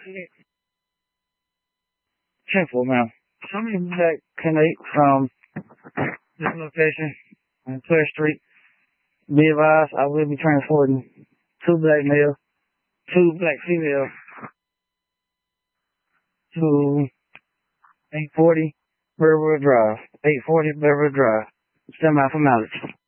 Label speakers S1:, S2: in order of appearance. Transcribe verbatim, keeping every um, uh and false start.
S1: Simple, man. Somebody that connect from this location on Clear Street. Be advised, I will be transporting two black males, two black females to eight forty Bearwood Drive. eight forty Bearwood Drive. Semi-formality.